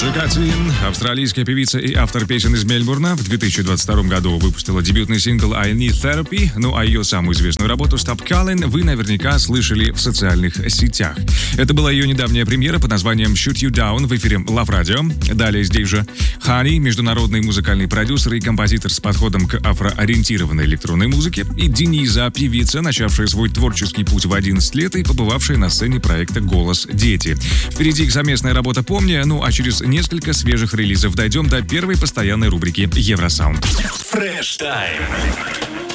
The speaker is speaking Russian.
Катин, австралийская певица и автор песен из Мельбурна, в 2022 году выпустила дебютный сингл «I Need Therapy», ну а ее самую известную работу «Stop Calling» вы наверняка слышали в социальных сетях. Это была ее недавняя премьера под названием «Shoot You Down» в эфире Love Radio. Далее здесь же Хани, международный музыкальный продюсер и композитор с подходом к афроориентированной электронной музыке, и Дениза, певица, начавшая свой творческий путь в 11 лет и побывавшая на сцене проекта «Голос дети». Впереди их совместная работа «Помни», ну а через несколько свежих релизов дойдем до первой постоянной рубрики «Евросаунд». Фреш Тайм.